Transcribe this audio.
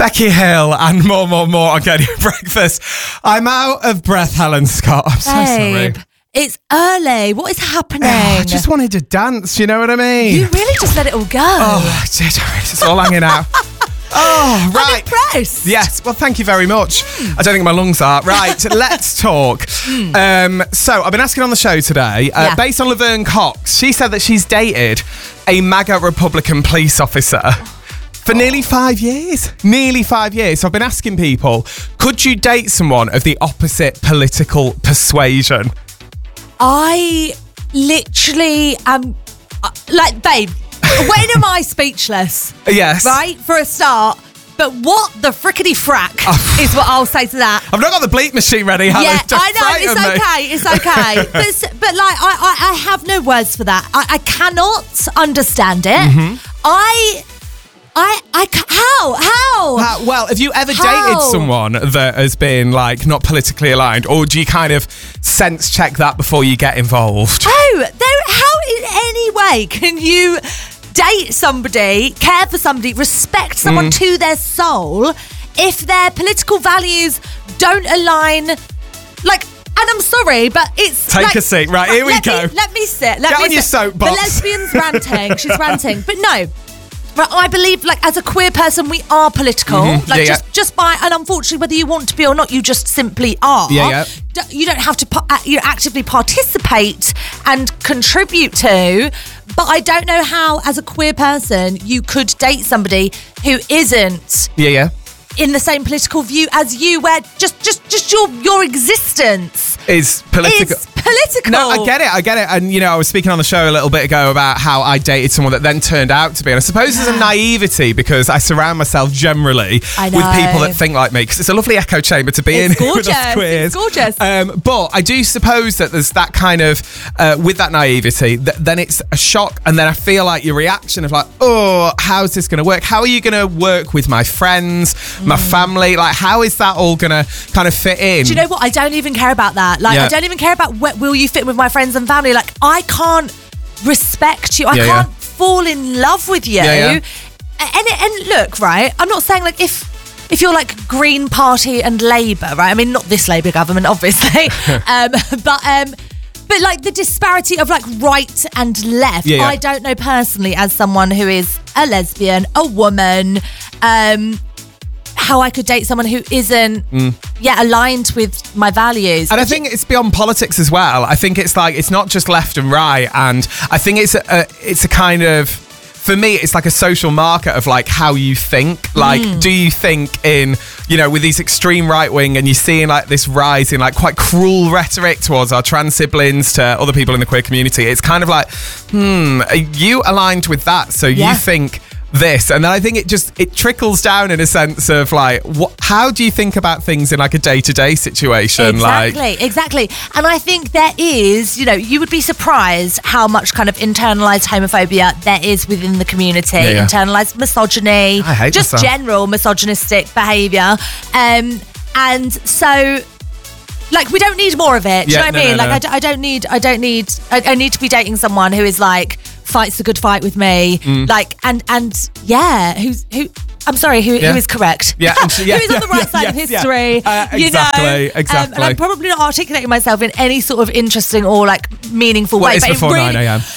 Becky Hill and more on Get Your Breakfast. I'm out of breath, Helen Scott. I'm so sorry. It's early. What is happening? I just wanted to dance, you know what I mean? You really just let it all go. Oh, I did. It's all hanging out. Oh, right. I'm impressed. Yes, well, thank you very much. I don't think my lungs are. Right, let's talk. So, I've been asking on the show today, based on Laverne Cox, she said that she's dated a MAGA Republican police officer for nearly 5 years. Nearly 5 years. So I've been asking people, could you date someone of the opposite political persuasion? I literally am, like, babe, when am I speechless? Yes. Right, for a start. But what the frickety frack is what I'll say to that. I've not got the bleep machine ready, Helen. Yeah, I know, it's okay. But like, I have no words for that. I cannot understand it. Mm-hmm. How? Well, have you ever dated someone that has been like not politically aligned, or do you kind of sense check that before you get involved? How in any way can you date somebody, care for somebody, respect someone to their soul if their political values don't align? Like, and I'm sorry, but it's Take a seat. Right, here we go. Let me sit. Get on your soapbox. The lesbian's ranting. She's ranting. But no. Right, I believe, like, as a queer person, we are political. Like, just by, and unfortunately, whether you want to be or not, you just simply are. You don't have to actively participate and contribute to. But I don't know how, as a queer person, you could date somebody who isn't in the same political view as you, where just your existence is political. No, I get it. And, you know, I was speaking on the show a little bit ago about how I dated someone that then turned out to be, and I suppose there's a naivety because I surround myself generally with people that think like me, because it's a lovely echo chamber to be in with us queers. It's gorgeous. But I do suppose that there's that kind of, with that naivety, then it's a shock, and then I feel like your reaction of like, oh, how's this going to work? How are you going to work with my friends, my family? Like, how is that all going to kind of fit in? Do you know what? I don't even care about that. Like, I don't even care about will you fit with my friends and family. Like, I can't respect you. I can't fall in love with you. And look, right, I'm not saying like if you're like Green Party and Labour, right? I mean, not this Labour government, obviously. But like the disparity of like right and left, I don't know personally, as someone who is a lesbian, a woman, how I could date someone who isn't aligned with my values. And I think it's beyond politics as well. I think it's like, it's not just left and right, and I think it's a kind of, for me, it's like a social marker of like how you think. Like, do you think in, you know, with these extreme right wing, and you're seeing like this rise in like quite cruel rhetoric towards our trans siblings, to other people in the queer community. It's kind of like, are you aligned with that? So you think this, and then I think it trickles down in a sense of like, how do you think about things in like a day-to-day situation? Exactly. And I think there is, you know, you would be surprised how much kind of internalized homophobia there is within the community, internalized misogyny, just general misogynistic behavior, and so like, we don't need more of it. Do you know what I mean? Like, I need to be dating someone who is like, fights the good fight with me, like, and who is correct, who is on the right side of history, exactly. And I'm probably not articulating myself in any sort of interesting or like meaneful way. It's before 9 a.m.